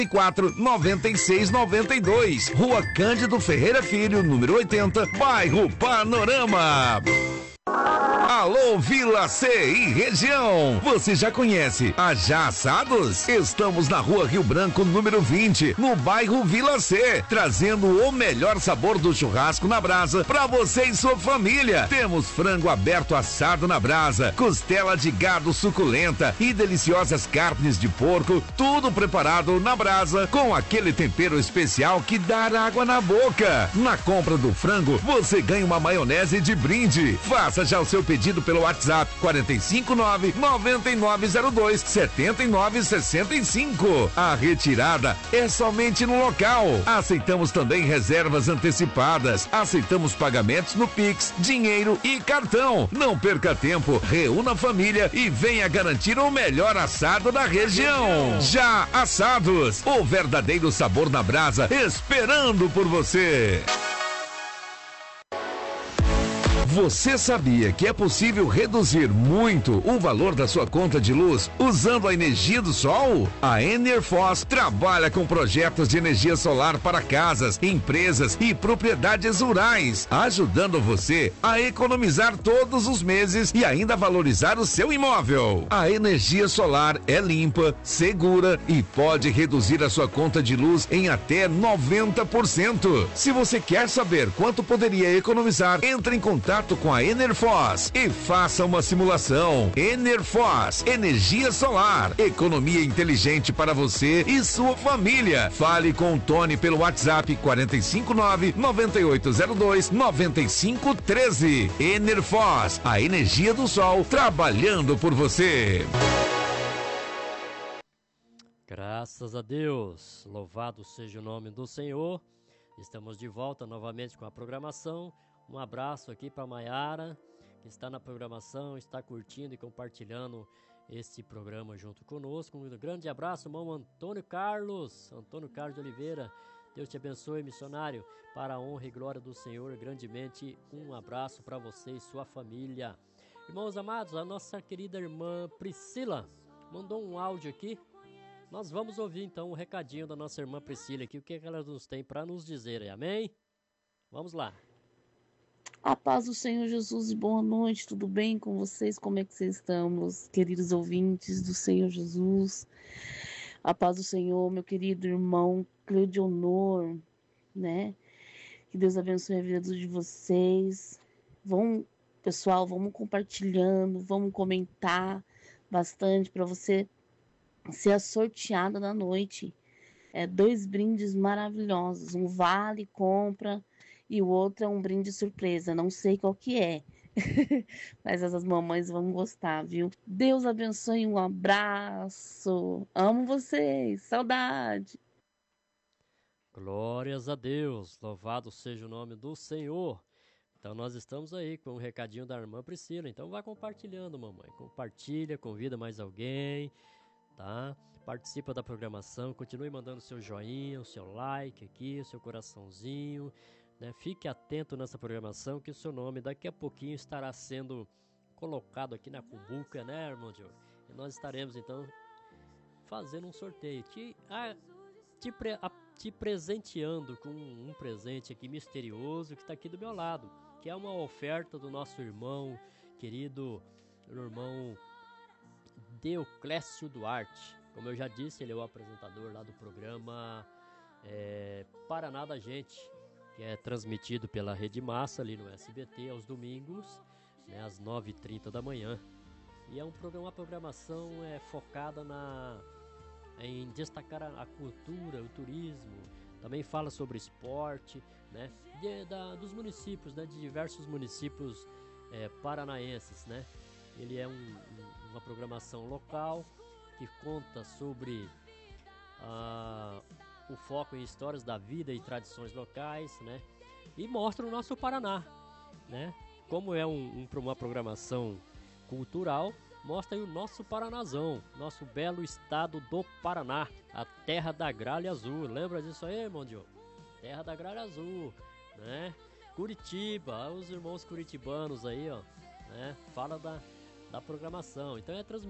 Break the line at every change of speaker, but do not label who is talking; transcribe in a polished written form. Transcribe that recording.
9692, Rua Cândido Ferreira Filho, número 80, bairro Panorama. Alô Vila C e região, você já conhece a Já Assados? Estamos na Rua Rio Branco, número 20, no bairro Vila C, trazendo o melhor sabor do churrasco na brasa para você e sua família. Temos frango aberto assado na brasa, costela de gado suculenta e deliciosas carnes de porco, tudo preparado na brasa com aquele tempero especial que dá água na boca. Na compra do frango, você ganha uma maionese de brinde. Faça já o seu pedido pelo WhatsApp 459-9902-7965. A retirada é somente no local. Aceitamos também reservas antecipadas. Aceitamos pagamentos no Pix, dinheiro e cartão. Não perca tempo, reúna a família e venha garantir o melhor assado da região. Já Assados, o verdadeiro sabor na brasa, esperando por você. Você sabia que é possível reduzir muito o valor da sua conta de luz usando a energia do sol? A Enerfoz trabalha com projetos de energia solar para casas, empresas e propriedades rurais, ajudando você a economizar todos os meses e ainda valorizar o seu imóvel. A energia solar é limpa, segura e pode reduzir a sua conta de luz em até 90%. Se você quer saber quanto poderia economizar, entre em contato com a Enerfoz e faça uma simulação. Enerfoz, energia solar, economia inteligente para você e sua família. Fale com o Tony pelo WhatsApp 459-9802-9513. Enerfoz, a energia do sol trabalhando por você.
Graças a Deus, louvado seja o nome do Senhor. Estamos de volta novamente com a programação. Um abraço aqui para a Maiara, que está na programação, está curtindo e compartilhando este programa junto conosco. Um grande abraço, irmão Antônio Carlos de Oliveira. Deus te abençoe, missionário, para a honra e glória do Senhor, grandemente. Um abraço para você e sua família. Irmãos amados, a nossa querida irmã Priscila mandou um áudio aqui. Nós vamos ouvir então o recadinho da nossa irmã Priscila aqui, o que ela nos tem para nos dizer, amém? Vamos lá.
A paz do Senhor Jesus e boa noite, tudo bem com vocês? Como é que vocês estão, meus queridos ouvintes do Senhor Jesus? A paz do Senhor, meu querido irmão Cleudionor, né? Que Deus abençoe a vida de vocês. Pessoal, vamos compartilhando, vamos comentar bastante para você ser a sorteada da noite. 2 brindes maravilhosos, um vale compra e o outro é um brinde surpresa, não sei qual que é, mas essas mamães vão gostar, viu? Deus abençoe, um abraço, amo vocês, saudade.
Glórias a Deus, louvado seja o nome do Senhor. Então nós estamos aí com um recadinho da irmã Priscila, então vai compartilhando, mamãe, compartilha, convida mais alguém, tá? Participa da programação, continue mandando seu joinha, o seu like aqui, o seu coraçãozinho, né? Fique atento nessa programação que o seu nome daqui a pouquinho estará sendo colocado aqui na cumbuca, né, irmão Diogo? E nós estaremos então fazendo um sorteio, te presenteando com um presente aqui misterioso que está aqui do meu lado, que é uma oferta do nosso irmão, querido irmão Deoclésio Duarte. Como eu já disse, ele é o apresentador lá do programa Paraná da Gente, que é transmitido pela Rede Massa ali no SBT aos domingos, né, às 9h30 da manhã. E é uma programação focada em destacar a cultura, o turismo, também fala sobre esporte, né, dos municípios, né, de diversos municípios paranaenses, né. Ele é uma programação local que conta sobre o foco em histórias da vida e tradições locais, né? E mostra o nosso Paraná, né? Como é uma programação cultural, mostra aí o nosso Paranazão, nosso belo estado do Paraná, a terra da gralha azul. Lembra disso aí, irmão Diogo? Terra da gralha azul, né? Curitiba, os irmãos curitibanos aí, ó, né? Fala da programação. Então é transmitido